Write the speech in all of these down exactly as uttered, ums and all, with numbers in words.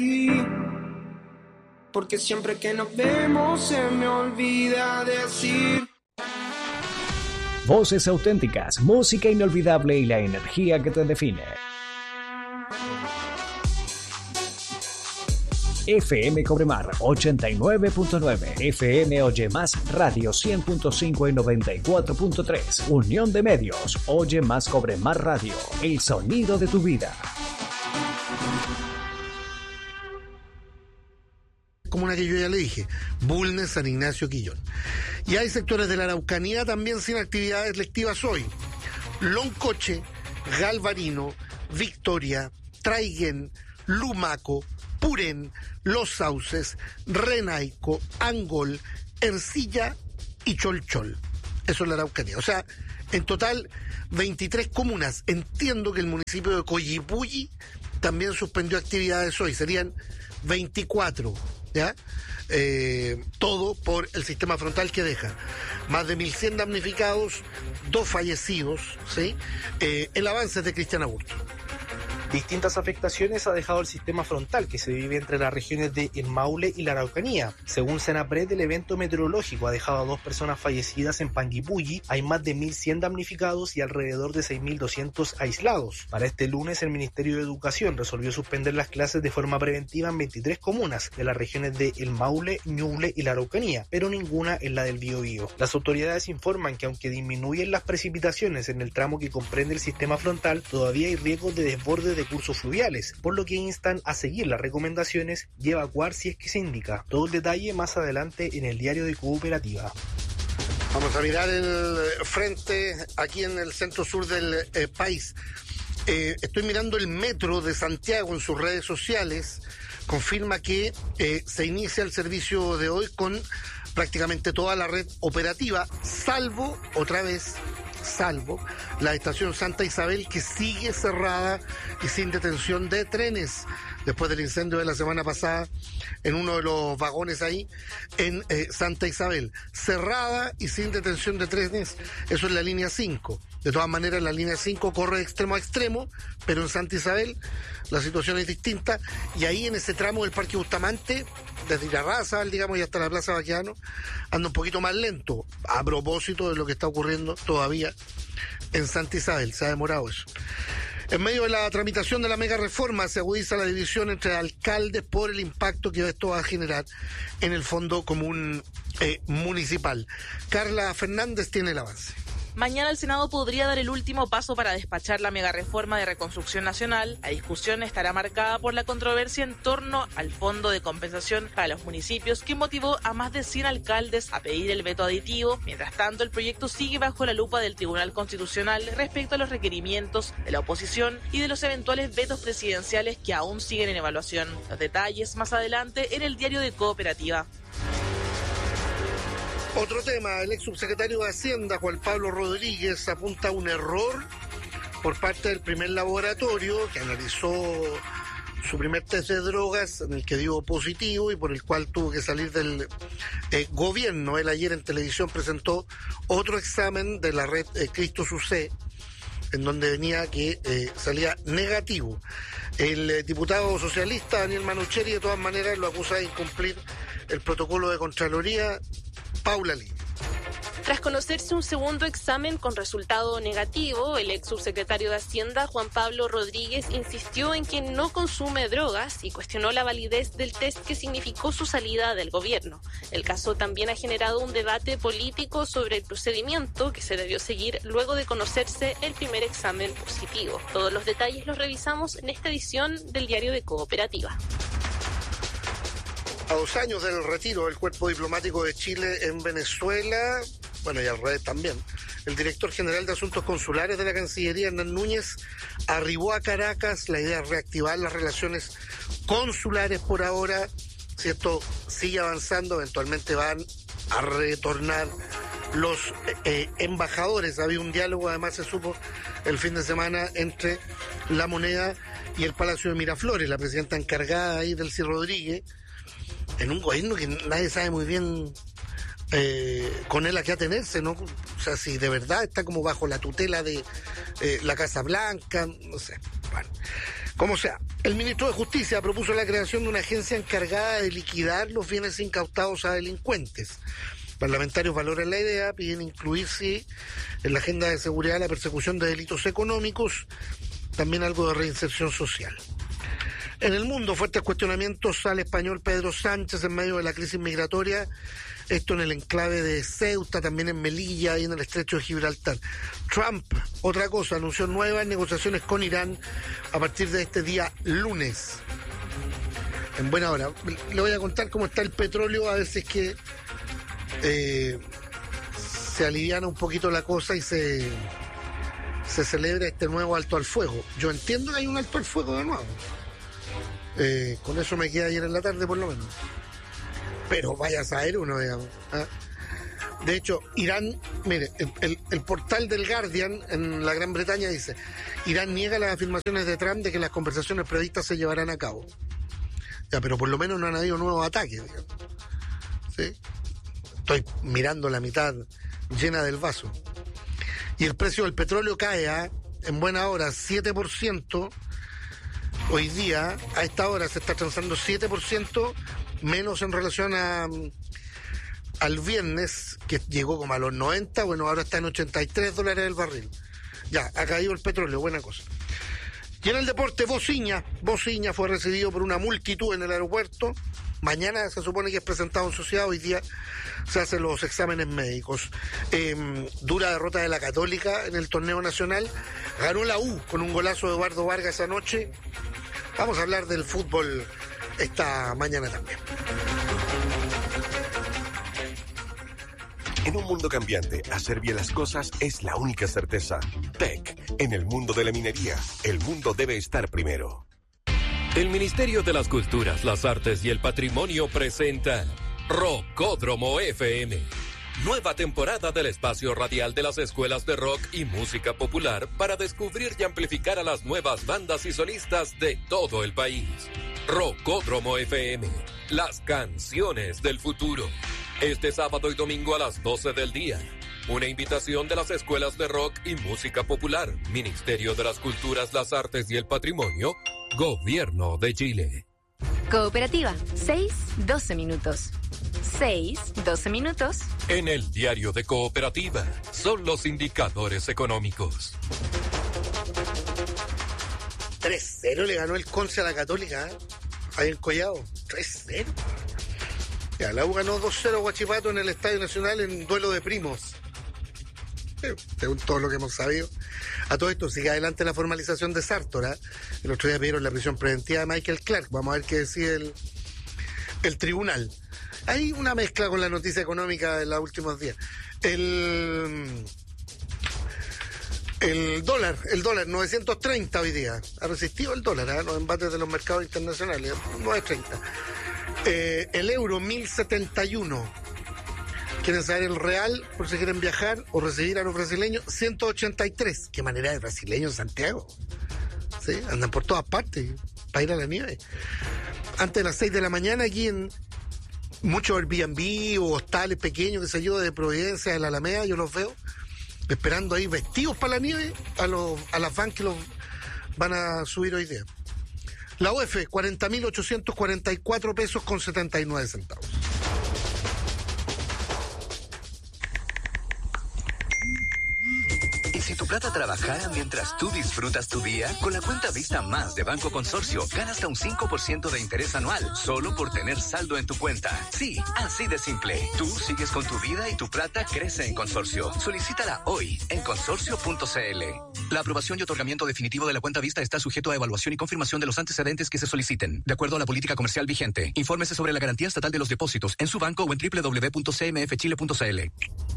Porque siempre que nos vemos se me olvida decir. Voces auténticas, música inolvidable y la energía que te define. F M Cobremar ochenta y nueve punto nueve, F M Oye Más Radio cien punto cinco y noventa y cuatro punto tres. Unión de Medios, Oye Más Cobremar Radio, el sonido de tu vida. Comuna que yo ya le dije, Bulnes, San Ignacio, Quillón. Y hay sectores de la Araucanía también sin actividades lectivas hoy. Loncoche, Galvarino, Victoria, Traiguén, Lumaco, Purén, Los Sauces, Renaico, Angol, Ercilla y Cholchol. Eso es la Araucanía. O sea, en total, veintitrés comunas. Entiendo que el municipio de Collipulli también suspendió actividades hoy. Serían veinticuatro, ¿ya? Eh, todo por el sistema frontal que deja más de mil cien damnificados, dos fallecidos, ¿sí? Eh, el avance es de Cristian Aburto. Distintas afectaciones ha dejado el sistema frontal que se vive entre las regiones de El Maule y la Araucanía. Según Senapred, el evento meteorológico ha dejado a dos personas fallecidas en Panguipulli, hay más de mil cien damnificados y alrededor de seis mil doscientos aislados. Para este lunes, el Ministerio de Educación resolvió suspender las clases de forma preventiva en veintitrés comunas de las regiones de El Maule, Ñuble y la Araucanía, pero ninguna en la del Biobío. Las autoridades informan que aunque disminuyen las precipitaciones en el tramo que comprende el sistema frontal, todavía hay riesgos de desborde de cursos fluviales, por lo que instan a seguir las recomendaciones y evacuar si es que se indica. Todo el detalle más adelante en el diario de Cooperativa. Vamos a mirar el frente aquí en el centro sur del eh, país. Eh, estoy mirando el metro de Santiago en sus redes sociales. Confirma que eh, se inicia el servicio de hoy con prácticamente toda la red operativa, salvo, otra vez, salvo la estación Santa Isabel, que sigue cerrada y sin detención de trenes después del incendio de la semana pasada en uno de los vagones ahí en eh, Santa Isabel, cerrada y sin detención de trenes. Eso es la línea cinco. De todas maneras, la línea cinco corre de extremo a extremo, pero en Santa Isabel la situación es distinta, y ahí en ese tramo del Parque Bustamante, desde Irarrázaval, digamos, y hasta la Plaza Baqueano, anda un poquito más lento, a propósito de lo que está ocurriendo todavía en Santa Isabel. Se ha demorado eso. En medio de la tramitación de la mega reforma se agudiza la división entre alcaldes por el impacto que esto va a generar en el Fondo Común eh, Municipal. Carla Fernández tiene el avance. Mañana el Senado podría dar el último paso para despachar la megareforma de reconstrucción nacional. La discusión estará marcada por la controversia en torno al fondo de compensación para los municipios, que motivó a más de cien alcaldes a pedir el veto aditivo. Mientras tanto, el proyecto sigue bajo la lupa del Tribunal Constitucional respecto a los requerimientos de la oposición y de los eventuales vetos presidenciales que aún siguen en evaluación. Los detalles más adelante en el diario de Cooperativa. Otro tema, el ex subsecretario de Hacienda, Juan Pablo Rodríguez, apunta a un error por parte del primer laboratorio que analizó su primer test de drogas, en el que dio positivo y por el cual tuvo que salir del eh, gobierno. Él ayer en televisión presentó otro examen de la red eh, Cristo Sucé, en donde venía que eh, salía negativo. El eh, diputado socialista Daniel Manucheri, de todas maneras, lo acusa de incumplir el protocolo de Contraloría. Paula Lee. Tras conocerse un segundo examen con resultado negativo, el ex subsecretario de Hacienda, Juan Pablo Rodríguez, insistió en que no consume drogas y cuestionó la validez del test que significó su salida del gobierno. El caso también ha generado un debate político sobre el procedimiento que se debió seguir luego de conocerse el primer examen positivo. Todos los detalles los revisamos en esta edición del diario de Cooperativa. A dos años del retiro del cuerpo diplomático de Chile en Venezuela, bueno, y al revés también, el director general de Asuntos Consulares de la Cancillería, Hernán Núñez, arribó a Caracas. La idea es reactivar las relaciones consulares por ahora. Si esto sigue avanzando, eventualmente van a retornar los eh, embajadores. Había un diálogo, además se supo el fin de semana, entre La Moneda y el Palacio de Miraflores, la presidenta encargada ahí, Delcy Rodríguez, en un gobierno que nadie sabe muy bien eh, con él a qué atenerse, ¿no? O sea, si de verdad está como bajo la tutela de eh, la Casa Blanca, no sé. Bueno. Como sea, el ministro de Justicia propuso la creación de una agencia encargada de liquidar los bienes incautados a delincuentes. Parlamentarios valoran la idea, piden incluirse en la agenda de seguridad la persecución de delitos económicos, también algo de reinserción social. En el mundo, fuertes cuestionamientos al español Pedro Sánchez en medio de la crisis migratoria, esto en el enclave de Ceuta, también en Melilla y en el estrecho de Gibraltar. Trump, otra cosa, anunció nuevas negociaciones con Irán a partir de este día lunes. En buena hora. Le voy a contar cómo está el petróleo, a ver si es que eh, se aliviana un poquito la cosa y se, se celebra este nuevo alto al fuego. Yo entiendo que hay un alto al fuego de nuevo. Eh, con eso me quedé ayer en la tarde por lo menos. Pero vaya a saber uno, digamos. ¿eh? De hecho, Irán, mire, el, el, el portal del Guardian en la Gran Bretaña dice: Irán niega las afirmaciones de Trump de que las conversaciones previstas se llevarán a cabo. Ya, pero por lo menos no han habido nuevos ataques, digamos. ¿Sí? Estoy mirando la mitad llena del vaso. Y el precio del petróleo cae a, en buena hora, siete por ciento. Hoy día, a esta hora, se está transando siete por ciento menos en relación a al viernes, que llegó como a los noventa, bueno, ahora está en ochenta y tres dólares el barril. Ya, ha caído el petróleo, buena cosa. Y en el deporte, Bociña, Bociña fue recibido por una multitud en el aeropuerto. Mañana se supone que es presentado en sociedad, hoy día se hacen los exámenes médicos. Eh, dura derrota de la Católica en el torneo nacional. Ganó la U con un golazo de Eduardo Vargas anoche. Vamos a hablar del fútbol esta mañana también. En un mundo cambiante, hacer bien las cosas es la única certeza. T E C, en el mundo de la minería, el mundo debe estar primero. El Ministerio de las Culturas, las Artes y el Patrimonio presenta Rockódromo F M. Nueva temporada del espacio radial de las escuelas de rock y música popular para descubrir y amplificar a las nuevas bandas y solistas de todo el país. Rockódromo F M, las canciones del futuro. Este sábado y domingo a las doce del día. Una invitación de las escuelas de rock y música popular, Ministerio de las Culturas, las Artes y el Patrimonio, Gobierno de Chile. Cooperativa, seis, doce minutos. seis, doce minutos. En el diario de Cooperativa, son los indicadores económicos. tres cero le ganó el Conce a la Católica, ¿eh? Ahí en Collado, tres cero. Ya, la U ganó dos cero a Huachipato en el Estadio Nacional en duelo de primos. Según todo lo que hemos sabido. A todo esto sigue adelante la formalización de Sartor, ¿eh? El otro día pidieron la prisión preventiva de Michael Clark. Vamos a ver qué decide el, el tribunal. Hay una mezcla con la noticia económica de los últimos días. El, el dólar, el dólar, novecientos treinta hoy día. Ha resistido el dólar, ¿eh? Los embates de los mercados internacionales, novecientos treinta. Eh, el euro, mil setenta y uno. ¿Quieren saber el real por si quieren viajar o recibir a los brasileños? ciento ochenta y tres. Qué manera de brasileños en Santiago. ¿Sí? Andan por todas partes para ir a la nieve. Antes de las seis de la mañana, aquí en muchos Airbnb o hostales pequeños, que se yo, de Providencia, de la Alameda, yo los veo esperando ahí vestidos para la nieve a, los, a las van que los van a subir hoy día. La U F, cuarenta mil ochocientos cuarenta y cuatro pesos con setenta y nueve centavos. Si tu plata trabajara mientras tú disfrutas tu día, con la cuenta Vista Más de Banco Consorcio, gana hasta un cinco por ciento de interés anual, solo por tener saldo en tu cuenta. Sí, así de simple. Tú sigues con tu vida y tu plata crece en Consorcio. Solicítala hoy en consorcio punto c l. La aprobación y otorgamiento definitivo de la cuenta Vista está sujeto a evaluación y confirmación de los antecedentes que se soliciten, de acuerdo a la política comercial vigente. Infórmese sobre la garantía estatal de los depósitos en su banco o en doble u doble u doble u punto c m f chile punto c l.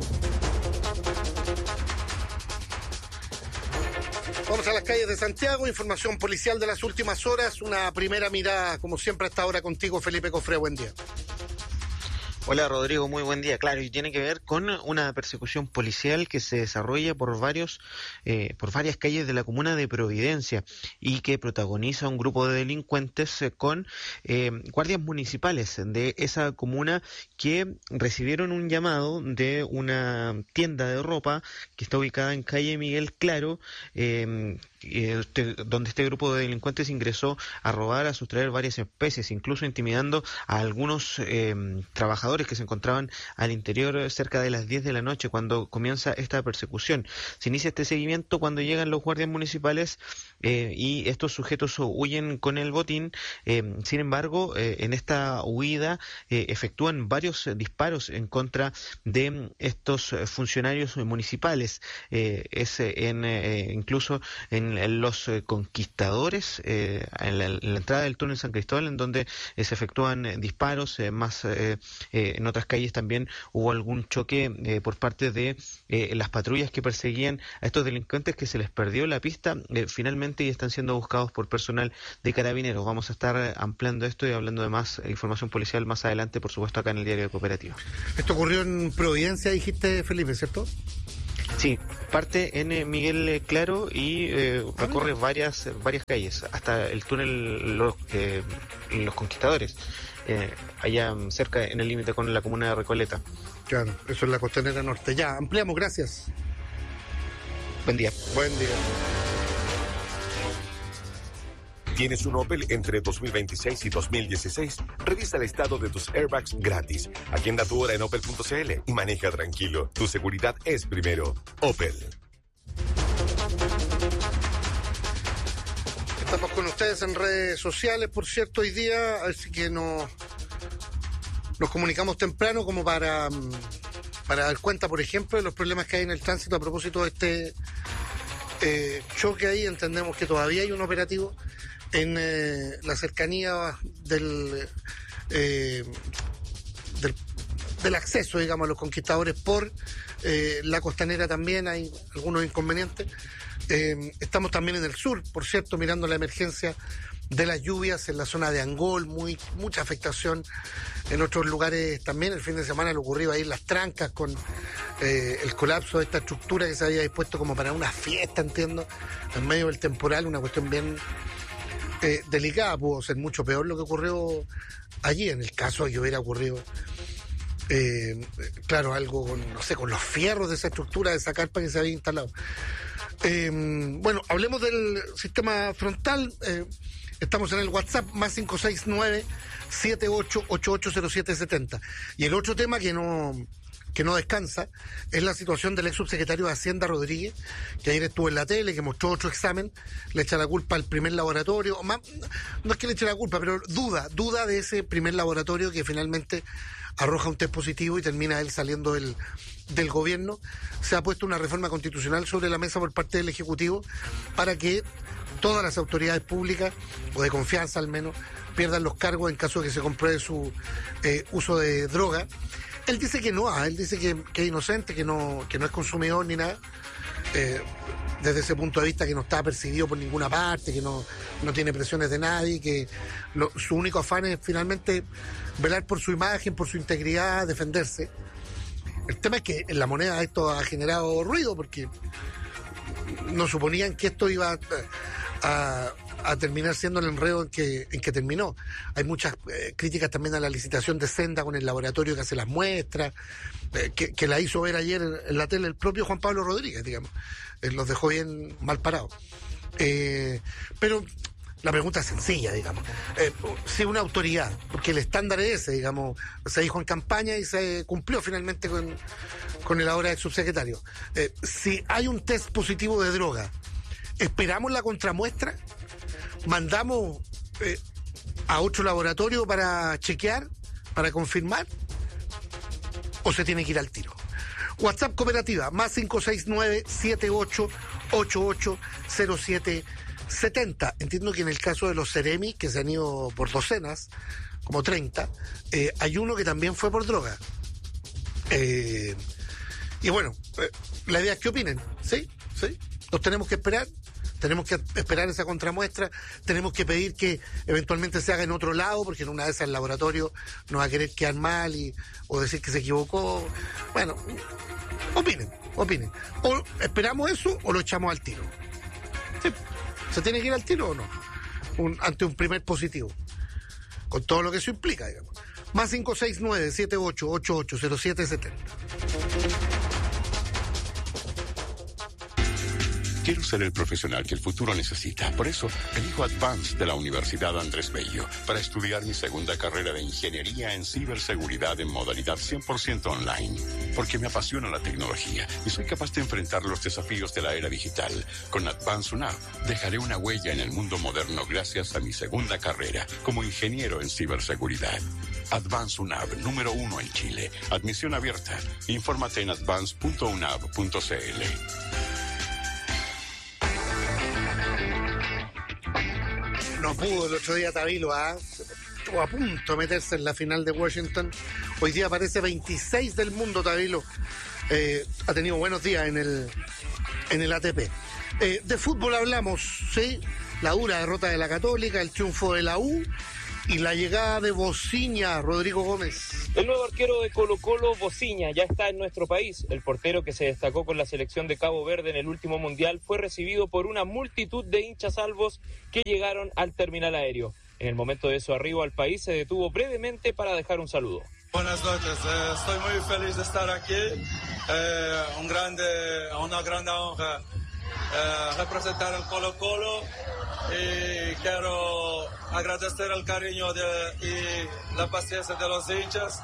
Vamos a las calles de Santiago, información policial de las últimas horas, una primera mirada, como siempre, hasta ahora contigo, Felipe Cofré, buen día. Hola Rodrigo, muy buen día. Claro, y tiene que ver con una persecución policial que se desarrolla por varios, eh, por varias calles de la comuna de Providencia y que protagoniza un grupo de delincuentes eh, con eh, guardias municipales de esa comuna que recibieron un llamado de una tienda de ropa que está ubicada en calle Miguel Claro, eh, eh, este, donde este grupo de delincuentes ingresó a robar, a sustraer varias especies, incluso intimidando a algunos eh, trabajadores que se encontraban al interior cerca de las diez de la noche cuando comienza esta persecución. Se inicia este seguimiento cuando llegan los guardias municipales eh, y estos sujetos huyen con el botín. Eh, sin embargo, eh, en esta huida eh, efectúan varios disparos en contra de estos funcionarios municipales. Eh, es en eh, incluso en, en los eh, conquistadores, eh, en, la, en la entrada del túnel San Cristóbal, en donde eh, se efectúan eh, disparos, eh, más eh, eh, en otras calles también hubo algún choque eh, por parte de eh, las patrullas que perseguían a estos delincuentes, que se les perdió la pista eh, finalmente y están siendo buscados por personal de Carabineros. Vamos a estar ampliando esto y hablando de más información policial más adelante, por supuesto, acá en el Diario de Cooperativa. Esto ocurrió en Providencia, dijiste, Felipe, ¿cierto? Sí, parte en eh, Miguel Claro y eh, recorre varias varias calles hasta el túnel Los, eh, los Conquistadores, eh, allá cerca en el límite con la comuna de Recoleta. Claro, eso es la costanera norte. Ya, ampliamos, gracias. Buen día. Buen día. ¿Tienes un Opel entre dos mil veintiséis y dos mil dieciséis? Revisa el estado de tus airbags gratis. Agenda tu hora en opel punto c l y maneja tranquilo. Tu seguridad es primero. Opel. Estamos con ustedes en redes sociales, por cierto, hoy día, así que nos, nos comunicamos temprano como para, para dar cuenta, por ejemplo, de los problemas que hay en el tránsito a propósito de este eh, choque ahí. Entendemos que todavía hay un operativo en eh, la cercanía del, eh, del del acceso, digamos, a los Conquistadores por eh, la costanera. También hay algunos inconvenientes. Eh, estamos también en el sur, por cierto, mirando la emergencia de las lluvias en la zona de Angol, muy mucha afectación en otros lugares también. El fin de semana le ocurrió ahí Las Trancas con eh, el colapso de esta estructura que se había dispuesto como para una fiesta, entiendo, en medio del temporal, una cuestión bien eh, delicada. Pudo ser mucho peor lo que ocurrió allí, en el caso de que hubiera ocurrido eh, claro, algo con, no sé, con los fierros de esa estructura, de esa carpa que se había instalado. Eh, bueno, hablemos del sistema frontal. Eh, estamos en el WhatsApp más cinco seis nueve, siete ocho ocho ocho cero siete siete cero. Y el otro tema que no que no descansa es la situación del ex subsecretario de Hacienda, Rodríguez, que ayer estuvo en la tele, que mostró otro examen, le echa la culpa al primer laboratorio, más, no es que le eche la culpa, pero duda, duda de ese primer laboratorio que finalmente arroja un test positivo y termina él saliendo del, del gobierno. Se ha puesto una reforma constitucional sobre la mesa por parte del Ejecutivo para que todas las autoridades públicas, o de confianza al menos, pierdan los cargos en caso de que se compruebe su eh, uso de droga. Él dice que no, él dice que, que es inocente, que no, que no es consumidor ni nada. Eh, desde ese punto de vista, que no está perseguido por ninguna parte, que no, no tiene presiones de nadie, que lo, su único afán es finalmente velar por su imagen, por su integridad, defenderse. El tema es que en La Moneda esto ha generado ruido porque no suponían que esto iba a, a, a terminar siendo el enredo en que, en que terminó. Hay muchas eh, críticas también a la licitación de Senda con el laboratorio que hace las muestras, eh, que, que la hizo ver ayer en, en la tele el propio Juan Pablo Rodríguez, digamos. Eh, los dejó bien mal parados. Eh, pero la pregunta es sencilla, digamos. Eh, si una autoridad, porque el estándar es ese, digamos, se dijo en campaña y se cumplió finalmente con, con el ahora ex subsecretario. Eh, si hay un test positivo de droga, ¿esperamos la contramuestra? ¿Mandamos eh, a otro laboratorio para chequear, para confirmar? ¿O se tiene que ir al tiro? WhatsApp Cooperativa, más cinco seis nueve, siete ocho ocho ocho cero siete setenta. Entiendo que en el caso de los Ceremi, que se han ido por docenas, como treinta, eh, hay uno que también fue por droga. Eh, y bueno, eh, la idea es que opinen, ¿sí? ¿Sí? Nos tenemos que esperar, tenemos que esperar esa contramuestra, tenemos que pedir que eventualmente se haga en otro lado, porque en una de esas el laboratorio no va a querer quedar mal y, o decir que se equivocó. Bueno, opinen, opinen. O esperamos eso o lo echamos al tiro. ¿Sí? ¿Se tiene que ir al tiro o no? Un, ante un primer positivo. Con todo lo que eso implica, digamos. Más cinco seis nueve, siete ocho ocho ocho cero siete siete cero. Quiero ser el profesional que el futuro necesita. Por eso, elijo Advance de la Universidad Andrés Bello para estudiar mi segunda carrera de ingeniería en ciberseguridad en modalidad cien por ciento online. Porque me apasiona la tecnología y soy capaz de enfrentar los desafíos de la era digital. Con Advance UNAV dejaré una huella en el mundo moderno gracias a mi segunda carrera como ingeniero en ciberseguridad. Advance UNAV, número uno en Chile. Admisión abierta. Infórmate en advance punto unav punto c l. No pudo el otro día Tavilo, ¿ah? Estuvo a punto de meterse en la final de Washington. Hoy día aparece veintiséis del mundo, Tavilo. Eh, ha tenido buenos días en el, en el A T P. Eh, de fútbol hablamos, ¿sí? La dura derrota de la Católica, el triunfo de la U y la llegada de Bociña, Rodrigo Gómez. El nuevo arquero de Colo-Colo, Bociña, ya está en nuestro país. El portero que se destacó con la selección de Cabo Verde en el último mundial fue recibido por una multitud de hinchas albos que llegaron al terminal aéreo. En el momento de su arribo al país se detuvo brevemente para dejar un saludo. Buenas noches, eh, estoy muy feliz de estar aquí. Eh, un grande, una grande honra eh, representar el Colo-Colo. Y quiero agradecer el cariño de, y la paciencia de los hinchas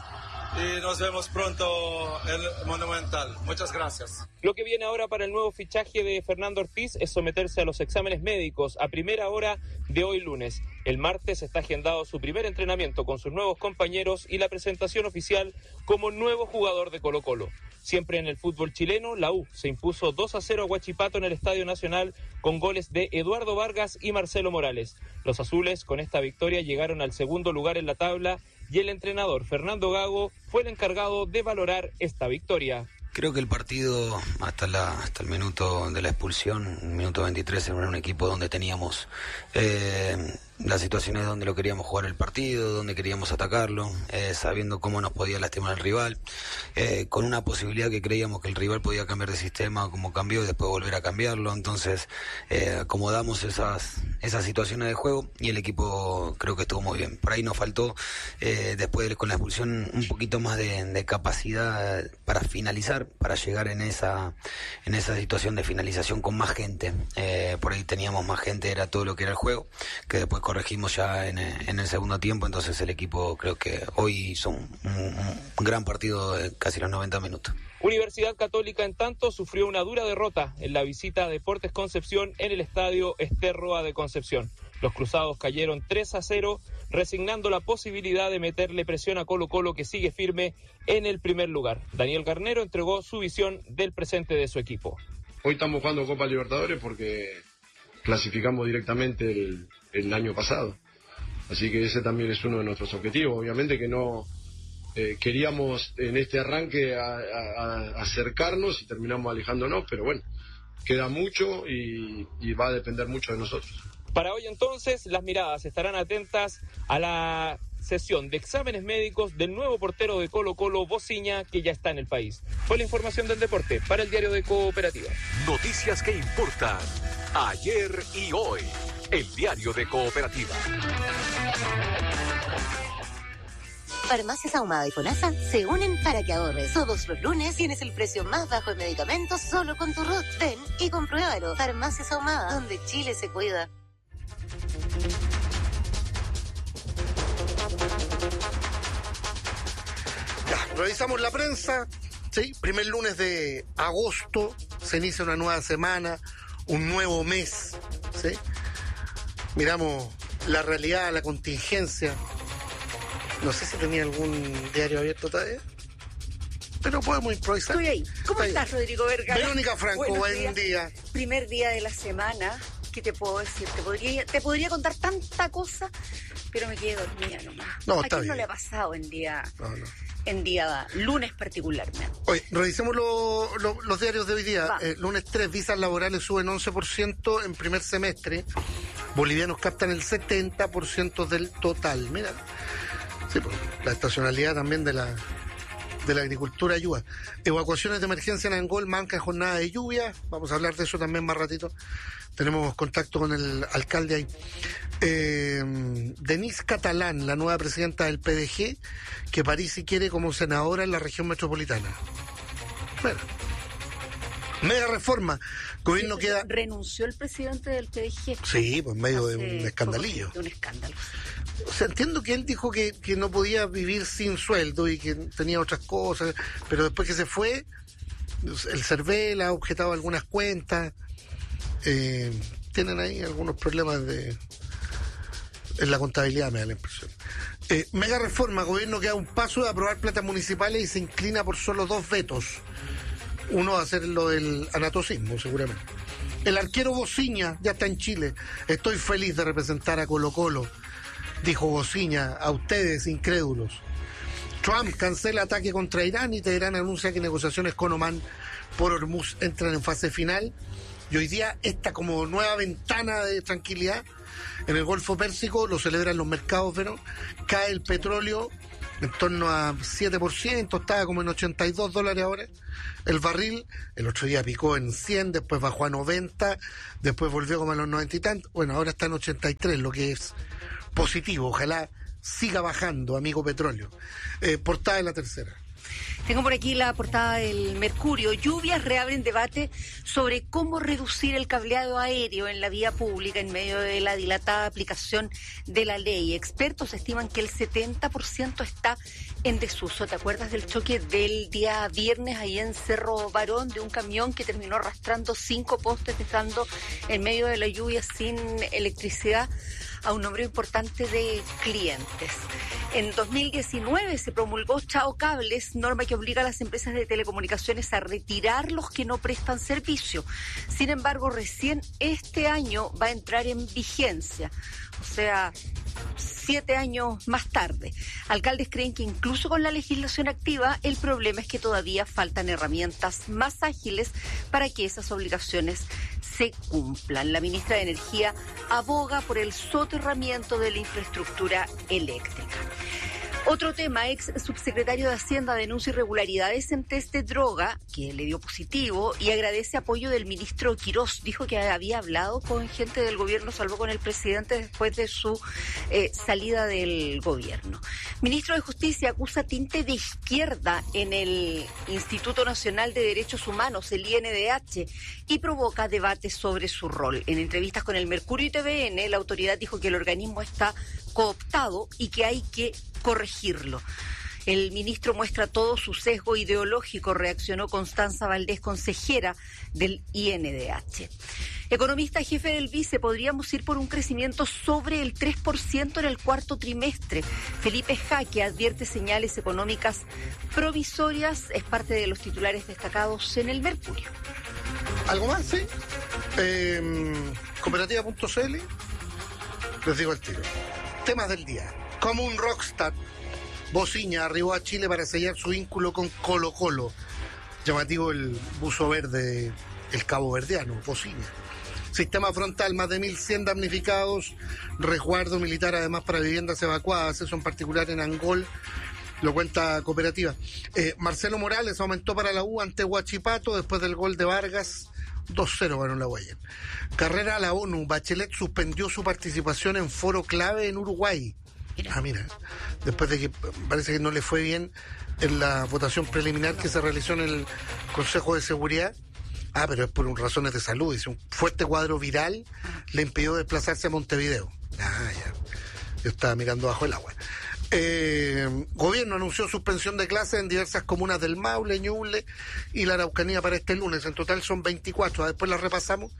y nos vemos pronto en el Monumental. Muchas gracias. Lo que viene ahora para el nuevo fichaje de Fernando Ortiz es someterse a los exámenes médicos a primera hora de hoy lunes. El martes está agendado su primer entrenamiento con sus nuevos compañeros y la presentación oficial como nuevo jugador de Colo-Colo. Siempre en el fútbol chileno, la U se impuso dos a cero a Huachipato en el Estadio Nacional con goles de Eduardo Vargas y Marcelo Morales. Los azules con esta victoria llegaron al segundo lugar en la tabla y el entrenador Fernando Gago fue el encargado de valorar esta victoria. Creo que el partido hasta la hasta el minuto de la expulsión, el minuto veintitrés, era un equipo donde teníamos eh, las situaciones donde lo queríamos jugar el partido, donde queríamos atacarlo, eh, sabiendo cómo nos podía lastimar el rival, eh, con una posibilidad que creíamos que el rival podía cambiar de sistema como cambió y después volver a cambiarlo. Entonces eh, acomodamos esas esas situaciones de juego y el equipo creo que estuvo muy bien. Por ahí nos faltó eh, después de, con la expulsión un poquito más de, de capacidad para finalizar, para llegar en esa en esa situación de finalización con más gente. Eh, por ahí teníamos más gente, era todo lo que era el juego, que después corregimos ya en, en el segundo tiempo. Entonces el equipo creo que hoy hizo un, un, un gran partido de casi los noventa minutos. Universidad Católica, en tanto, sufrió una dura derrota en la visita a Deportes Concepción en el estadio Esterroa de Concepción. Los cruzados cayeron tres a cero, resignando la posibilidad de meterle presión a Colo-Colo, que sigue firme en el primer lugar. Daniel Garnero entregó su visión del presente de su equipo. Hoy estamos jugando Copa Libertadores porque clasificamos directamente el, el año pasado. Así que ese también es uno de nuestros objetivos. Obviamente que no eh, queríamos en este arranque a, a, a acercarnos y terminamos alejándonos, pero bueno, queda mucho y, y va a depender mucho de nosotros. Para hoy entonces, las miradas estarán atentas a la sesión de exámenes médicos del nuevo portero de Colo-Colo, Bociña, que ya está en el país. Fue la información del deporte para el Diario de Cooperativa. Noticias que importan ayer y hoy. El Diario de Cooperativa. Farmacias Ahumada y FONASA se unen para que ahorres. Todos los lunes tienes el precio más bajo de medicamentos solo con tu R U T. Ven y compruébalo. Farmacias Ahumada, donde Chile se cuida. Ya, revisamos la prensa. Sí, primer lunes de agosto, se inicia una nueva semana, un nuevo mes. ¿Sí? Miramos la realidad, la contingencia. No sé si tenía algún diario abierto todavía, pero podemos improvisar. Estoy ahí. ¿Cómo Está estás, ahí. Rodrigo Vergara? Verónica Franco, Buenos buen días. día. Primer día de la semana. ¿Qué te puedo decir? Te podría, te podría contar tanta cosa, pero me quedé dormida nomás. No, ¿A está quién no bien. le ha pasado en día, No, no. en día lunes particularmente? Oye, revisemos lo- lo- los diarios de hoy día. Eh, lunes tres, visas laborales suben once por ciento en primer semestre. Bolivianos captan el setenta por ciento del total. Mira, sí, pues, la estacionalidad también de la de la agricultura ayuda. Evacuaciones de emergencia en Angol, manca en jornada de lluvia. Vamos a hablar de eso también más ratito. Tenemos contacto con el alcalde ahí. Eh, Denise Catalán, la nueva presidenta del P D G, que Parisi quiere como senadora en la región metropolitana. Bueno, Mega reforma. Gobierno Sí, queda... Renunció el presidente del P D G. Sí, pues en medio de Hace un escandalillo. poco, de un escándalo. O sea, entiendo que él dijo que, que no podía vivir sin sueldo y que tenía otras cosas, pero después que se fue, el Cervel ha objetado algunas cuentas, eh, tienen ahí algunos problemas de en la contabilidad, me da la impresión. Eh, mega reforma, gobierno queda un paso de aprobar platas municipales y se inclina por solo dos vetos. Uno va a ser lo del anatocismo, seguramente. El arquero Bociña ya está en Chile. Estoy feliz de representar a Colo Colo, dijo Bociña a ustedes, incrédulos. Trump cancela ataque contra Irán y Teherán anuncia que negociaciones con Omán por Hormuz entran en fase final. Y hoy día esta como nueva ventana de tranquilidad en el Golfo Pérsico lo celebran los mercados, pero cae el petróleo en torno a siete por ciento, estaba como en ochenta y dos dólares ahora. El barril, el otro día picó en cien, después bajó a noventa, después volvió como a los noventa y tantos, bueno, ahora está en ochenta y tres, lo que es positivo, ojalá siga bajando, amigo petróleo. Eh, portada de La Tercera. Tengo por aquí la portada del Mercurio. Lluvias reabren debate sobre cómo reducir el cableado aéreo en la vía pública en medio de la dilatada aplicación de la ley. Expertos estiman que el setenta por ciento está en desuso. ¿Te acuerdas del choque del día viernes ahí en Cerro Barón de un camión que terminó arrastrando cinco postes, dejando en medio de la lluvia sin electricidad a un número importante de clientes? En dos mil diecinueve se promulgó Chao Cables, norma que obliga a las empresas de telecomunicaciones a retirar los que no prestan servicio. Sin embargo, recién este año va a entrar en vigencia, o sea, siete años más tarde. Alcaldes creen que incluso con la legislación activa, el problema es que todavía faltan herramientas más ágiles para que esas obligaciones se cumplan. La ministra de Energía aboga por el soterramiento de la infraestructura eléctrica. Otro tema, ex subsecretario de Hacienda denuncia irregularidades en test de droga, que le dio positivo, y agradece apoyo del ministro Quirós. Dijo que había hablado con gente del gobierno, salvo con el presidente, después de su eh, salida del gobierno. Ministro de Justicia acusa tinte de izquierda en el Instituto Nacional de Derechos Humanos, el I N D H, y provoca debates sobre su rol. En entrevistas con el Mercurio y T V N, la autoridad dijo que el organismo está cooptado y que hay que corregirlo. El ministro muestra todo su sesgo ideológico, reaccionó Constanza Valdés, consejera del I N D H. Economista jefe del Vice, podríamos ir por un crecimiento sobre el tres por ciento en el cuarto trimestre. Felipe Jaque advierte señales económicas provisorias, es parte de los titulares destacados en el Mercurio. ¿Algo más, sí? Eh, cooperativa punto c l, les digo al tiro. Temas del día. Como un rockstar, Bociña arribó a Chile para sellar su vínculo con Colo Colo. Llamativo el buzo verde, el cabo verdeano, Bociña. Sistema frontal, más de mil cien damnificados. Resguardo militar además para viviendas evacuadas, eso en particular en Angol, lo cuenta Cooperativa. Eh, Marcelo Morales aumentó para la U ante Huachipato después del gol de Vargas. dos cero ganó la Guayen. Carrera a la ONU. Bachelet suspendió su participación en foro clave en Uruguay. Mira. Ah, mira. Después de que parece que no le fue bien en la votación preliminar que se realizó en el Consejo de Seguridad. Ah, pero es por razones de salud. Dice, un fuerte cuadro viral le impidió desplazarse a Montevideo. Ah, ya. Yo estaba mirando bajo el agua. Eh, gobierno anunció suspensión de clases en diversas comunas del Maule, Ñuble y la Araucanía para este lunes. En total son veinticuatro. Después las repasamos.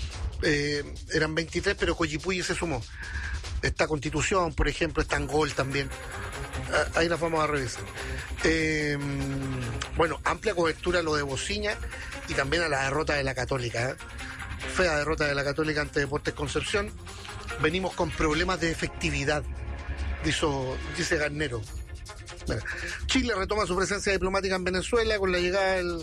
Eh, eran veintitrés, pero Coyipulli se sumó. Está Constitución, por ejemplo, está Angol también. Ahí las vamos a revisar. Eh, bueno, amplia cobertura a lo de Bociña y también a la derrota de la Católica. ¿eh? Fea derrota de la Católica ante Deportes Concepción. Venimos con problemas de efectividad, dice, dice Garnero. Bueno, Chile retoma su presencia diplomática en Venezuela con la llegada del,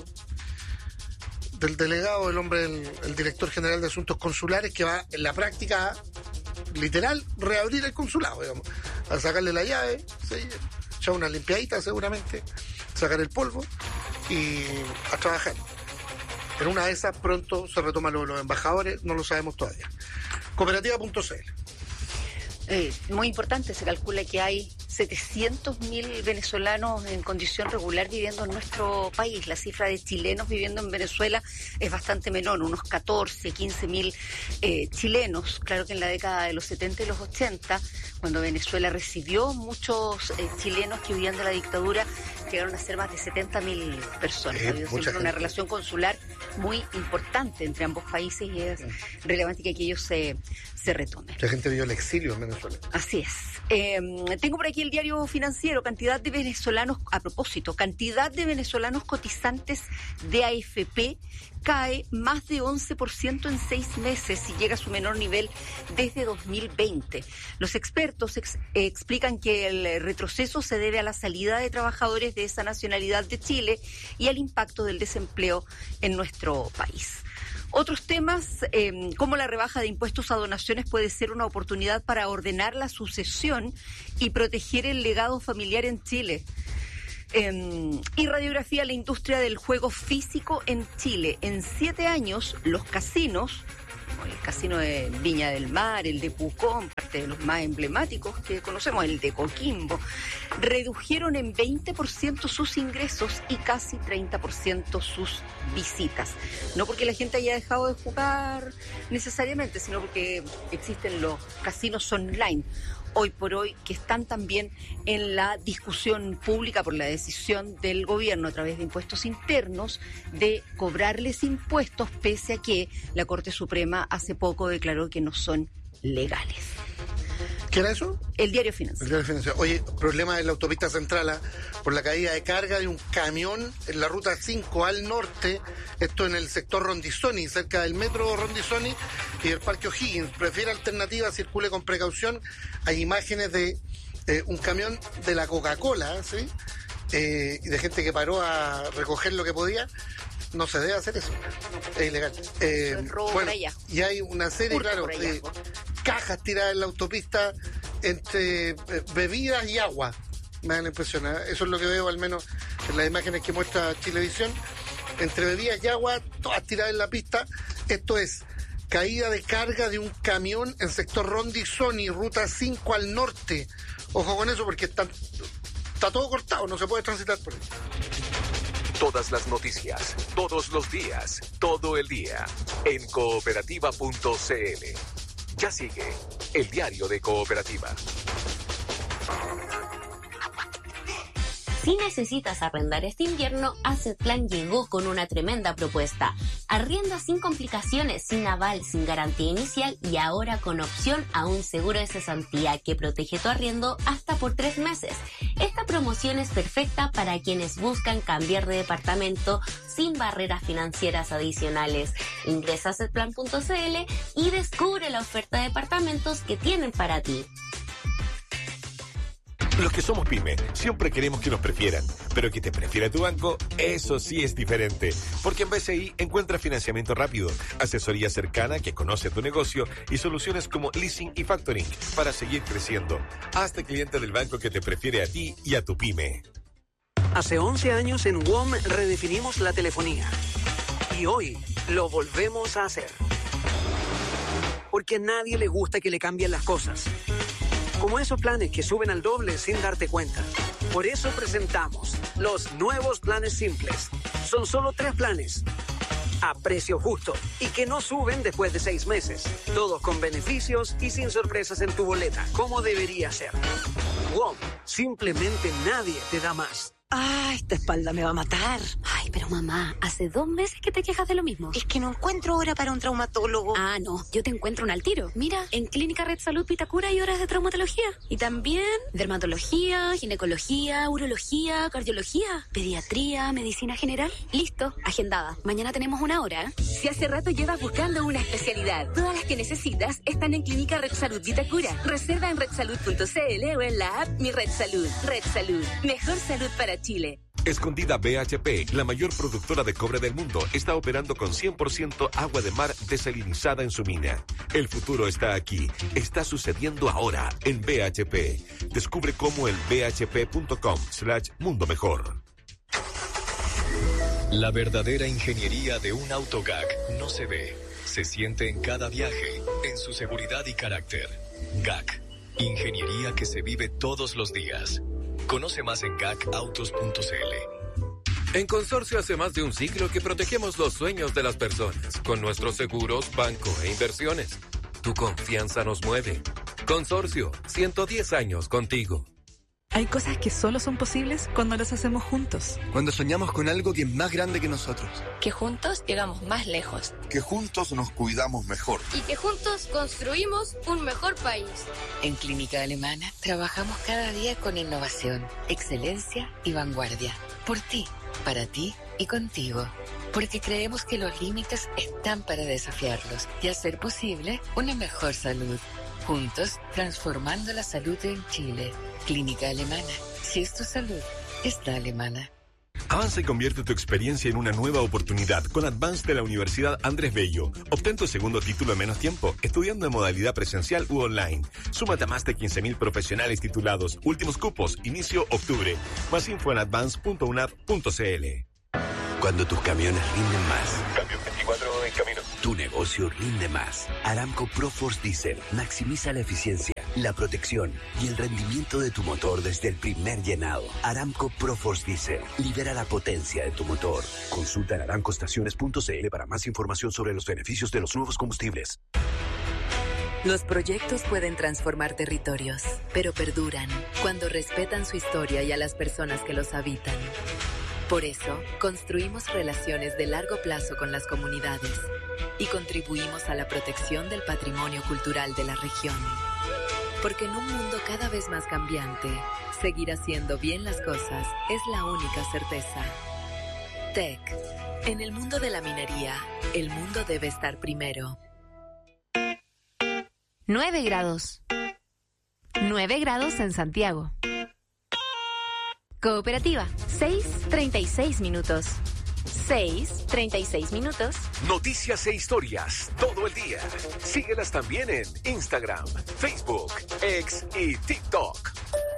del delegado, el hombre, el, el director general de Asuntos Consulares, que va en la práctica a, literal, reabrir el consulado, digamos, a sacarle la llave, ¿sí? Echar una limpiadita seguramente, sacar el polvo y a trabajar. En una de esas pronto se retoma lo de los embajadores, no lo sabemos todavía. Cooperativa punto c l. Eh, muy importante, se calcula que hay setecientos mil venezolanos en condición regular viviendo en nuestro país. La cifra de chilenos viviendo en Venezuela es bastante menor, unos catorce, quince mil eh, chilenos. Claro que en la década de los setenta y los ochenta, cuando Venezuela recibió muchos eh, chilenos que huían de la dictadura, llegaron a ser más de setenta mil personas. Ha habido siempre una relación consular muy importante entre ambos países y es relevante que aquello se, se retome. La gente vivió el exilio en Venezuela. Así es. Eh, tengo por aquí el diario financiero, cantidad de venezolanos, a propósito, cantidad de venezolanos cotizantes de A F P cae más de once por ciento en seis meses y llega a su menor nivel desde dos mil veinte. Los expertos ex, eh, explican que el retroceso se debe a la salida de trabajadores de esa nacionalidad de Chile y al impacto del desempleo en nuestro país. Otros temas, eh, como la rebaja de impuestos a donaciones puede ser una oportunidad para ordenar la sucesión y proteger el legado familiar en Chile. Eh, y radiografía la industria del juego físico en Chile. En siete años, los casinos, el casino de Viña del Mar, el de Pucón, parte de los más emblemáticos que conocemos, el de Coquimbo, redujeron en veinte por ciento sus ingresos y casi treinta por ciento sus visitas. No porque la gente haya dejado de jugar necesariamente, sino porque existen los casinos online hoy por hoy, que están también en la discusión pública por la decisión del gobierno a través de impuestos internos de cobrarles impuestos, pese a que la Corte Suprema hace poco declaró que no son legales. ¿Qué era eso? El diario financiero. El diario financiero. Oye, problema en la autopista central ¿eh? por la caída de carga de un camión en la ruta cinco al norte, esto en el sector Rondizoni, cerca del metro Rondizoni y del Parque O'Higgins. Prefiere alternativa, circule con precaución. Hay imágenes de eh, un camión de la Coca-Cola, ¿sí? Eh, y de gente que paró a recoger lo que podía. No se debe hacer eso, es ilegal. Eh, bueno, y hay una serie, Urca claro, de cajas tiradas en la autopista entre eh, bebidas y agua. Me dan la impresión, ¿eh? Eso es lo que veo al menos en las imágenes que muestra Chilevisión. Entre bebidas y agua, todas tiradas en la pista. Esto es caída de carga de un camión en sector Rondizoni, ruta cinco al norte. Ojo con eso porque está, está todo cortado, no se puede transitar por ahí. Todas las noticias, todos los días, todo el día, en cooperativa punto c l. Ya sigue el diario de Cooperativa. Si necesitas arrendar este invierno, Assetplan llegó con una tremenda propuesta. Arrienda sin complicaciones, sin aval, sin garantía inicial y ahora con opción a un seguro de cesantía que protege tu arriendo hasta por tres meses. Esta promoción es perfecta para quienes buscan cambiar de departamento sin barreras financieras adicionales. Ingresa a assetplan punto c l y descubre la oferta de departamentos que tienen para ti. Los que somos pyme, siempre queremos que nos prefieran, pero que te prefiera tu banco, eso sí es diferente. Porque en B C I encuentras financiamiento rápido, asesoría cercana que conoce tu negocio y soluciones como leasing y factoring para seguir creciendo. Hazte cliente del banco que te prefiere a ti y a tu pyme. Hace once años en W O M redefinimos la telefonía. Y hoy lo volvemos a hacer. Porque a nadie le gusta que le cambien las cosas. Como esos planes que suben al doble sin darte cuenta. Por eso presentamos los nuevos planes simples. Son solo tres planes, a precio justo y que no suben después de seis meses. Todos con beneficios y sin sorpresas en tu boleta, como debería ser. W O M, simplemente nadie te da más. ¡Ah, esta espalda me va a matar! Ay, pero mamá, hace dos meses que te quejas de lo mismo. Es que no encuentro hora para un traumatólogo. Ah, no, yo te encuentro un al tiro. Mira, en Clínica Red Salud Vitacura hay horas de traumatología. Y también dermatología, ginecología, urología, cardiología, pediatría, medicina general. Listo, agendada. Mañana tenemos una hora. Si hace rato llevas buscando una especialidad, todas las que necesitas están en Clínica Red Salud Vitacura. Reserva en red salud punto c l o en la app Mi Red Salud. Red Salud, mejor salud para Chile. Escondida B H P, la mayor productora de cobre del mundo, está operando con cien por ciento agua de mar desalinizada en su mina. El futuro está aquí, está sucediendo ahora en B H P. Descubre cómo en b h p punto com slash mundo mejor. La verdadera ingeniería de un auto G A C no se ve, se siente en cada viaje, en su seguridad y carácter. G A C, Ingeniería que se vive todos los días. Conoce más en gacautos punto c l. En Consorcio hace más de un siglo que protegemos los sueños de las personas con nuestros seguros, banco e inversiones. Tu confianza nos mueve. Consorcio, ciento diez años contigo. Hay cosas que solo son posibles cuando las hacemos juntos. Cuando soñamos con algo que es más grande que nosotros. Que juntos llegamos más lejos. Que juntos nos cuidamos mejor. Y que juntos construimos un mejor país. En Clínica Alemana trabajamos cada día con innovación, excelencia y vanguardia. Por ti, para ti y contigo. Porque creemos que los límites están para desafiarlos y hacer posible una mejor salud. Juntos, transformando la salud en Chile. Clínica Alemana. Si es tu salud, está alemana. Avanza y convierte tu experiencia en una nueva oportunidad con Advance de la Universidad Andrés Bello. Obtén tu segundo título en menos tiempo, estudiando en modalidad presencial u online. Súmate a más de quince mil profesionales titulados. Últimos cupos, inicio octubre. Más info en advance punto u n a p punto c l. Cuando tus camiones rinden más. Cambio veinticuatro en camino. Tu negocio rinde más. Aramco ProForce Diesel maximiza la eficiencia, la protección y el rendimiento de tu motor desde el primer llenado. Aramco ProForce Diesel libera la potencia de tu motor. Consulta en aramco estaciones punto c l para más información sobre los beneficios de los nuevos combustibles. Los proyectos pueden transformar territorios, pero perduran cuando respetan su historia y a las personas que los habitan. Por eso, construimos relaciones de largo plazo con las comunidades y contribuimos a la protección del patrimonio cultural de la región. Porque en un mundo cada vez más cambiante, seguir haciendo bien las cosas es la única certeza. T E C. En el mundo de la minería, el mundo debe estar primero. nueve grados. nueve grados en Santiago. Cooperativa, seis treinta y seis minutos. seis treinta y seis minutos. Noticias e historias todo el día. Síguelas también en Instagram, Facebook, X y TikTok.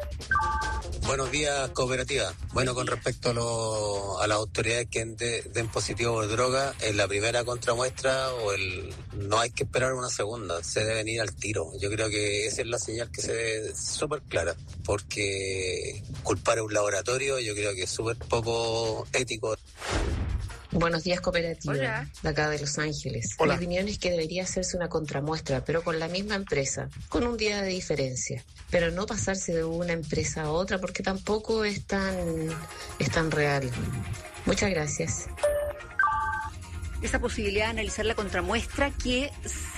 Buenos días, Cooperativa. Bueno, con respecto a, lo, a las autoridades que de, den positivo de droga, en la primera contramuestra o el no hay que esperar una segunda, se deben ir al tiro. Yo creo que esa es la señal que se ve súper clara, porque culpar a un laboratorio yo creo que es súper poco ético. Buenos días, Cooperativa. Hola. De acá de Los Ángeles. Hola. Mi opinión es que debería hacerse una contramuestra, pero con la misma empresa, con un día de diferencia. Pero no pasarse de una empresa a otra, porque tampoco es tan, es tan real. Muchas gracias. Esa posibilidad de analizar la contramuestra que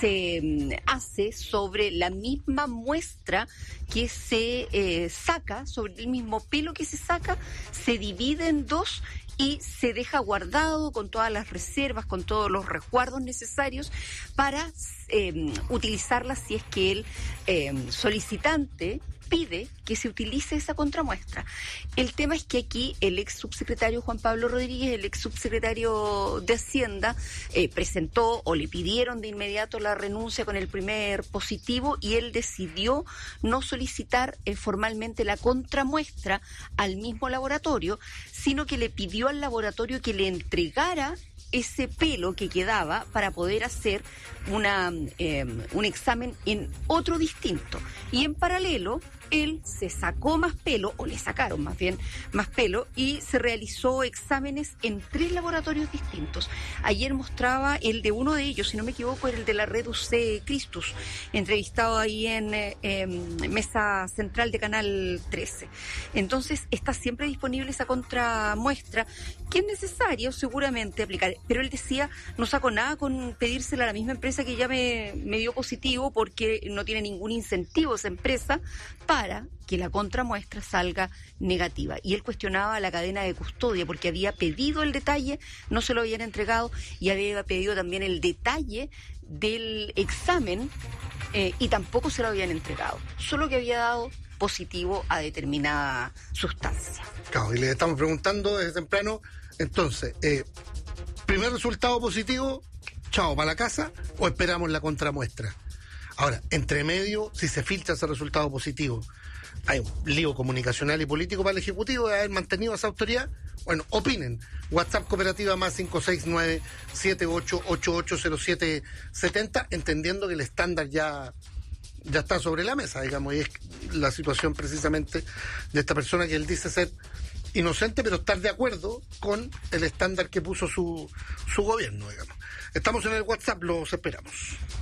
se hace sobre la misma muestra que se eh, saca, sobre el mismo pelo que se saca, se divide en dos y se deja guardado con todas las reservas, con todos los resguardos necesarios para eh, utilizarla si es que el eh, solicitante pide que se utilice esa contramuestra. El tema es que aquí el ex subsecretario Juan Pablo Rodríguez, el ex subsecretario de Hacienda, eh, presentó o le pidieron de inmediato la renuncia con el primer positivo y él decidió no solicitar eh, formalmente la contramuestra al mismo laboratorio, sino que le pidió al laboratorio que le entregara ese pelo que quedaba para poder hacer una eh, un examen en otro distinto. Y en paralelo, él se sacó más pelo, o le sacaron más bien más pelo, y se realizó exámenes en tres laboratorios distintos. Ayer mostraba el de uno de ellos, si no me equivoco, era el de la Red U C Christus, entrevistado ahí en eh, eh, Mesa Central de Canal trece. Entonces, está siempre disponible esa contramuestra, que es necesario seguramente aplicar. Pero él decía, no saco nada con pedírsela a la misma empresa que ya me, me dio positivo, porque no tiene ningún incentivo esa empresa para que la contramuestra salga negativa. Y él cuestionaba la cadena de custodia, porque había pedido el detalle, no se lo habían entregado, y había pedido también el detalle del examen eh, y tampoco se lo habían entregado, solo que había dado positivo a determinada sustancia. Claro, y le estamos preguntando desde temprano, entonces, eh, primer resultado positivo, chao, para la casa, o esperamos la contramuestra. Ahora, entre medio, si se filtra ese resultado positivo, hay un lío comunicacional y político para el Ejecutivo de haber mantenido esa autoridad. Bueno, opinen. WhatsApp Cooperativa más cinco seis nueve, siete ocho ocho ocho cero siete siete cero, entendiendo que el estándar ya ya está sobre la mesa, digamos, y es la situación precisamente de esta persona que él dice ser inocente, pero estar de acuerdo con el estándar que puso su, su gobierno, digamos. Estamos en el WhatsApp, los esperamos.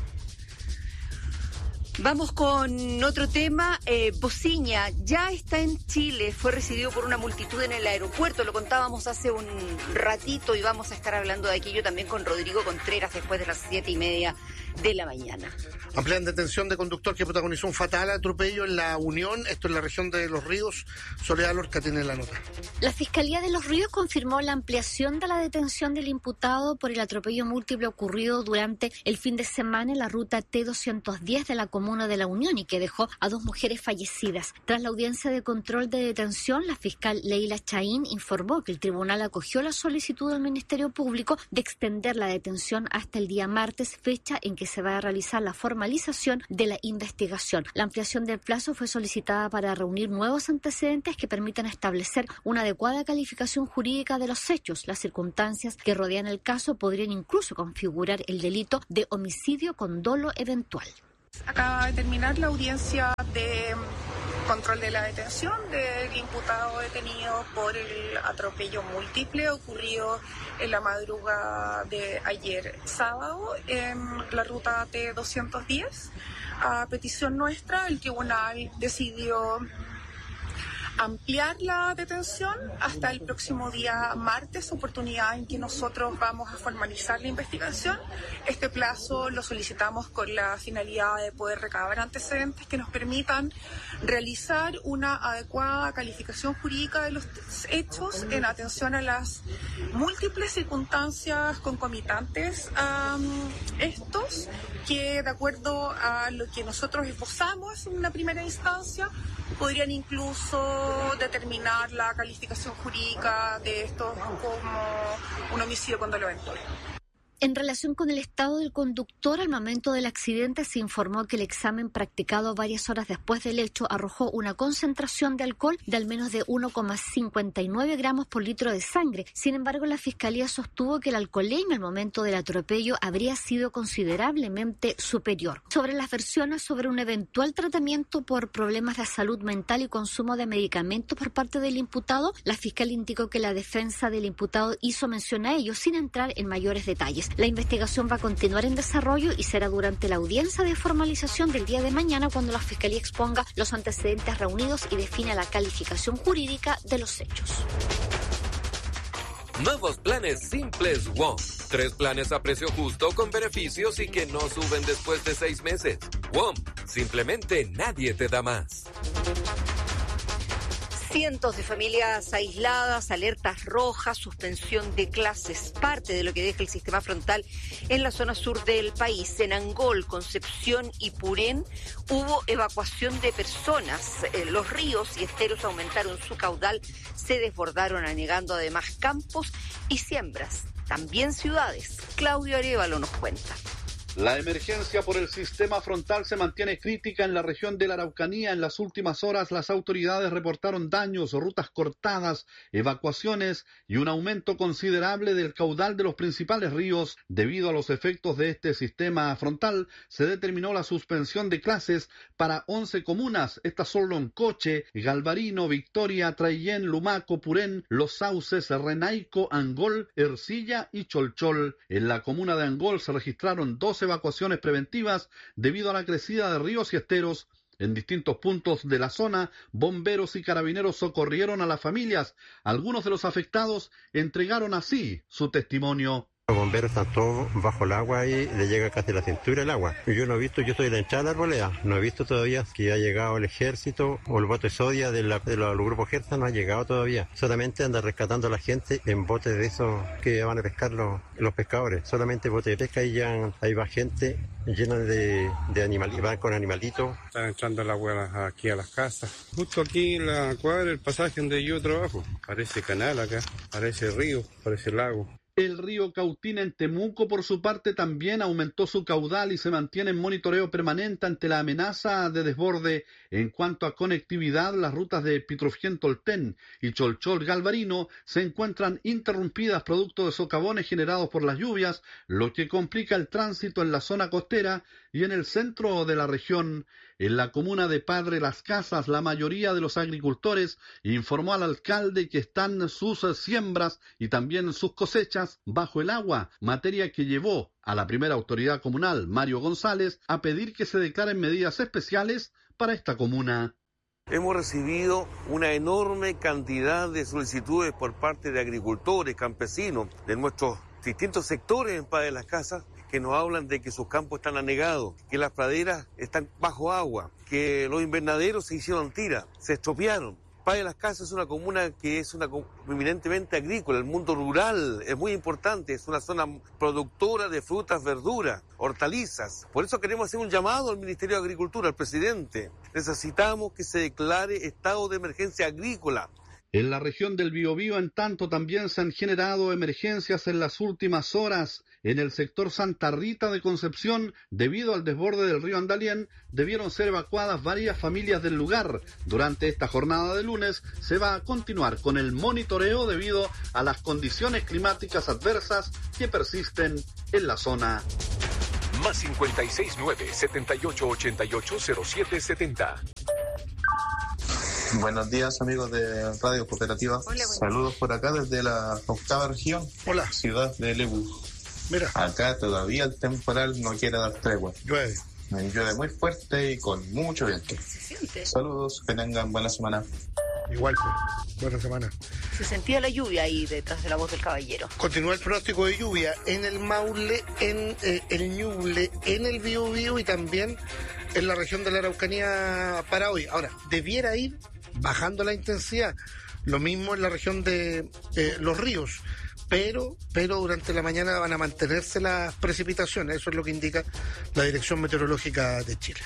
Vamos con otro tema. Eh, Bociña ya está en Chile, fue recibido por una multitud en el aeropuerto, lo contábamos hace un ratito y vamos a estar hablando de aquello también con Rodrigo Contreras después de las siete y media de la mañana. Amplían detención de conductor que protagonizó un fatal atropello en La Unión, esto en la región de Los Ríos. Soledad Lorca tiene la nota. La Fiscalía de Los Ríos confirmó la ampliación de la detención del imputado por el atropello múltiple ocurrido durante el fin de semana en la ruta T doscientos diez de la comuna de La Unión y que dejó a dos mujeres fallecidas. Tras la audiencia de control de detención, la fiscal Leila Chaín informó que el tribunal acogió la solicitud del Ministerio Público de extender la detención hasta el día martes, fecha en que se va a realizar la formalización de la investigación. La ampliación del plazo fue solicitada para reunir nuevos antecedentes que permitan establecer una adecuada calificación jurídica de los hechos. Las circunstancias que rodean el caso podrían incluso configurar el delito de homicidio con dolo eventual. Acaba de terminar la audiencia de control de la detención del imputado detenido por el atropello múltiple ocurrido en la madrugada de ayer sábado en la ruta T doscientos diez. A petición nuestra, el tribunal decidió ampliar la detención hasta el próximo día martes, oportunidad en que nosotros vamos a formalizar la investigación. Este plazo lo solicitamos con la finalidad de poder recabar antecedentes que nos permitan realizar una adecuada calificación jurídica de los hechos en atención a las múltiples circunstancias concomitantes a um, estos, que de acuerdo a lo que nosotros esbozamos en una primera instancia, podrían incluso determinar la calificación jurídica de estos como un homicidio con dolo eventual. En relación con el estado del conductor, al momento del accidente se informó que el examen practicado varias horas después del hecho arrojó una concentración de alcohol de al menos de uno coma cincuenta y nueve gramos por litro de sangre. Sin embargo, la Fiscalía sostuvo que el alcoholemia al momento del atropello habría sido considerablemente superior. Sobre las versiones sobre un eventual tratamiento por problemas de salud mental y consumo de medicamentos por parte del imputado, la fiscal indicó que la defensa del imputado hizo mención a ello sin entrar en mayores detalles. La investigación va a continuar en desarrollo y será durante la audiencia de formalización del día de mañana cuando la Fiscalía exponga los antecedentes reunidos y defina la calificación jurídica de los hechos. Nuevos planes simples WOM. Tres planes a precio justo con beneficios y que no suben después de seis meses. WOM, simplemente nadie te da más. Cientos de familias aisladas, alertas rojas, suspensión de clases, parte de lo que deja el sistema frontal en la zona sur del país. En Angol, Concepción y Purén hubo evacuación de personas. Eh, los ríos y esteros aumentaron su caudal, se desbordaron anegando además campos y siembras, también ciudades. Claudio Arévalo nos cuenta. La emergencia por el sistema frontal se mantiene crítica en la región de la Araucanía. En las últimas horas, las autoridades reportaron daños, rutas cortadas, evacuaciones y un aumento considerable del caudal de los principales ríos. Debido a los efectos de este sistema frontal, se determinó la suspensión de clases para once comunas. Estas son Loncoche, Galvarino, Victoria, Traillén, Lumaco, Purén, Los Sauces, Renaico, Angol, Ercilla y Cholchol. En la comuna de Angol se registraron dos evacuaciones preventivas debido a la crecida de ríos y esteros. En distintos puntos de la zona, bomberos y carabineros socorrieron a las familias. Algunos de los afectados entregaron así su testimonio. Los bomberos están todos bajo el agua y le llega casi la cintura el agua. Yo no he visto, yo estoy en la entrada de la arboleda, no he visto todavía que ha llegado el ejército o el bote Sodia de, la, de los grupos Gersa, no ha llegado todavía. Solamente anda rescatando a la gente en botes de esos que van a pescar los, los pescadores. Solamente botes de pesca y ya ahí va gente llena de, de animalitos, van con animalitos. Están entrando el agua aquí a las casas. Justo aquí en la cuadra, el pasaje donde yo trabajo. Parece canal acá, parece río, parece lago. El río Cautín en Temuco, por su parte, también aumentó su caudal y se mantiene en monitoreo permanente ante la amenaza de desborde. En cuanto a conectividad, las rutas de Pitrufjén-Tolten y Cholchol-Galvarino se encuentran interrumpidas producto de socavones generados por las lluvias, lo que complica el tránsito en la zona costera y en el centro de la región. En la comuna de Padre Las Casas, la mayoría de los agricultores informó al alcalde que están sus siembras y también sus cosechas bajo el agua, materia que llevó a la primera autoridad comunal, Mario González, a pedir que se declaren medidas especiales para esta comuna. Hemos recibido una enorme cantidad de solicitudes por parte de agricultores, campesinos, de nuestros distintos sectores en Padre Las Casas, que nos hablan de que sus campos están anegados, que las praderas están bajo agua, que los invernaderos se hicieron tira, se estropearon. Padre Las Casas es una comuna que es una eminentemente agrícola, el mundo rural es muy importante, es una zona productora de frutas, verduras, hortalizas. Por eso queremos hacer un llamado al Ministerio de Agricultura, al presidente. Necesitamos que se declare estado de emergencia agrícola. En la región del Biobío, en tanto, también se han generado emergencias en las últimas horas. En el sector Santa Rita de Concepción, debido al desborde del río Andalién, debieron ser evacuadas varias familias del lugar. Durante esta jornada de lunes se va a continuar con el monitoreo debido a las condiciones climáticas adversas que persisten en la zona. Más cincuenta y seis nueve, setenta y ocho ochenta y ocho cero siete setenta. Buenos días, amigos de Radio Cooperativa. Hola, saludos por acá desde la octava región, Hola. ciudad de Lebu. Mira. Acá todavía el temporal no quiere dar tregua. Llueve. Llueve muy fuerte y con mucho viento. Se siente. Saludos, que tengan buena semana. Igual, pues. Buena semana. Se sentía la lluvia ahí detrás de la voz del caballero. Continúa el pronóstico de lluvia en el Maule, en eh, el Ñuble, en el Biobío y también en la región de la Araucanía para hoy. Ahora, debiera ir bajando la intensidad. Lo mismo en la región de eh, los ríos. Pero, pero durante la mañana van a mantenerse las precipitaciones. Eso es lo que indica la Dirección Meteorológica de Chile.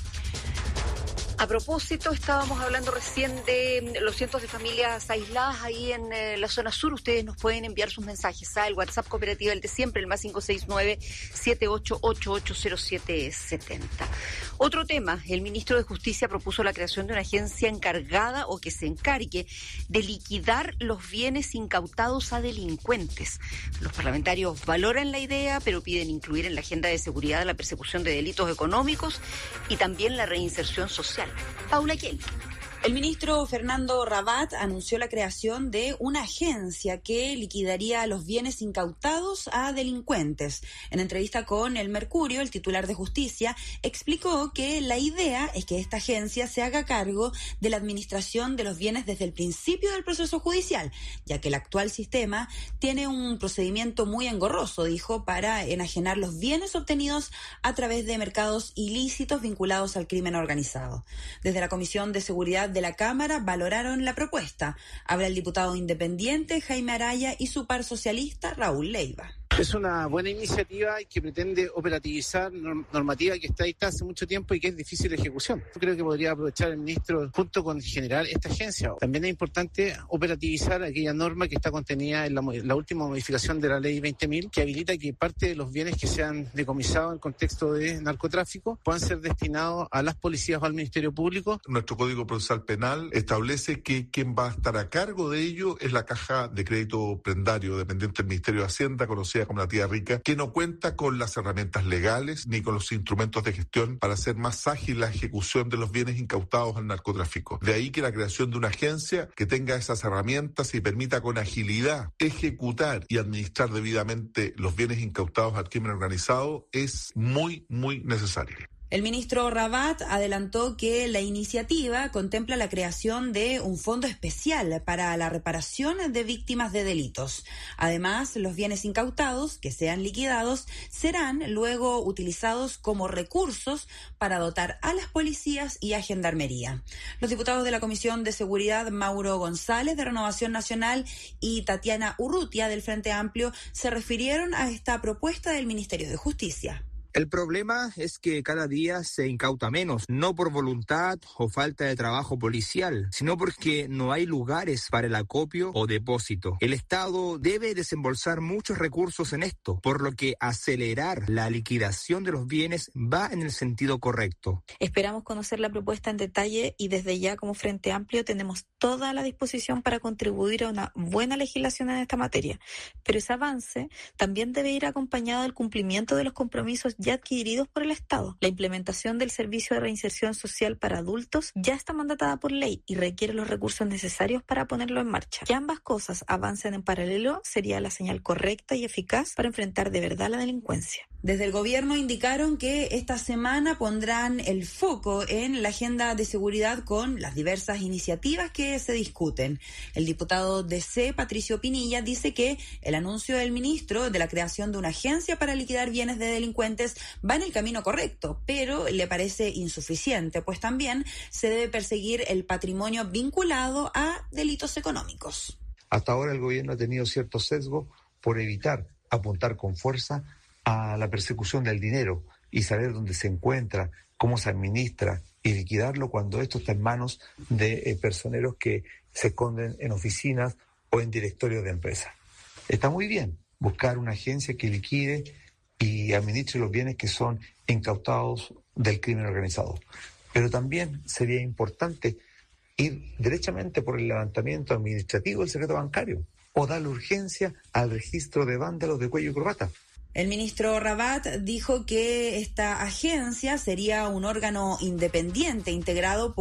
A propósito, estábamos hablando recién de los cientos de familias aisladas ahí en eh, la zona sur. Ustedes nos pueden enviar sus mensajes al WhatsApp Cooperativa, el de siempre, el más cinco seis nueve, siete ocho ocho ocho cero siete siete cero. Otro tema, el ministro de Justicia propuso la creación de una agencia encargada o que se encargue de liquidar los bienes incautados a delincuentes. Los parlamentarios valoran la idea, pero piden incluir en la agenda de seguridad la persecución de delitos económicos y también la reinserción social. Paula Kelly. El ministro Fernando Rabat anunció la creación de una agencia que liquidaría los bienes incautados a delincuentes. En entrevista con El Mercurio, el titular de Justicia explicó que la idea es que esta agencia se haga cargo de la administración de los bienes desde el principio del proceso judicial, ya que el actual sistema tiene un procedimiento muy engorroso, dijo, para enajenar los bienes obtenidos a través de mercados ilícitos vinculados al crimen organizado. Desde la Comisión de Seguridad de la Cámara valoraron la propuesta. Habla el diputado independiente Jaime Araya y su par socialista Raúl Leiva. Es una buena iniciativa que pretende operativizar normativa que está dictada hace mucho tiempo y que es difícil de ejecución. Yo creo que podría aprovechar el ministro junto con generar esta agencia. También es importante operativizar aquella norma que está contenida en la, la última modificación de la ley veinte mil, que habilita que parte de los bienes que sean decomisados en contexto de narcotráfico puedan ser destinados a las policías o al Ministerio Público. Nuestro Código Procesal Penal establece que quien va a estar a cargo de ello es la Caja de Crédito Prendario, dependiente del Ministerio de Hacienda, conocida como la tía rica, que no cuenta con las herramientas legales ni con los instrumentos de gestión para hacer más ágil la ejecución de los bienes incautados al narcotráfico. De ahí que la creación de una agencia que tenga esas herramientas y permita con agilidad ejecutar y administrar debidamente los bienes incautados al crimen organizado es muy, muy necesaria. El ministro Rabat adelantó que la iniciativa contempla la creación de un fondo especial para la reparación de víctimas de delitos. Además, los bienes incautados que sean liquidados serán luego utilizados como recursos para dotar a las policías y a Gendarmería. Los diputados de la Comisión de Seguridad, Mauro González, de Renovación Nacional, y Tatiana Urrutia, del Frente Amplio, se refirieron a esta propuesta del Ministerio de Justicia. El problema es que cada día se incauta menos, no por voluntad o falta de trabajo policial, sino porque no hay lugares para el acopio o depósito. El Estado debe desembolsar muchos recursos en esto, por lo que acelerar la liquidación de los bienes va en el sentido correcto. Esperamos conocer la propuesta en detalle y desde ya como Frente Amplio tenemos toda la disposición para contribuir a una buena legislación en esta materia. Pero ese avance también debe ir acompañado del cumplimiento de los compromisos ya adquiridos por el Estado. La implementación del servicio de reinserción social para adultos ya está mandatada por ley y requiere los recursos necesarios para ponerlo en marcha. Que ambas cosas avancen en paralelo sería la señal correcta y eficaz para enfrentar de verdad la delincuencia. Desde el gobierno indicaron que esta semana pondrán el foco en la agenda de seguridad con las diversas iniciativas que se discuten. El diputado D C, Patricio Pinilla, dice que el anuncio del ministro de la creación de una agencia para liquidar bienes de delincuentes va en el camino correcto, pero le parece insuficiente, pues también se debe perseguir el patrimonio vinculado a delitos económicos. Hasta ahora el gobierno ha tenido cierto sesgo por evitar apuntar con fuerza a la persecución del dinero y saber dónde se encuentra, cómo se administra y liquidarlo cuando esto está en manos de eh, personeros que se esconden en oficinas o en directorios de empresas. Está muy bien buscar una agencia que liquide y administre los bienes que son incautados del crimen organizado, pero también sería importante ir derechamente por el levantamiento administrativo del secreto bancario o darle urgencia al registro de vándalos de cuello y corbata. El ministro Rabat dijo que esta agencia sería un órgano independiente integrado por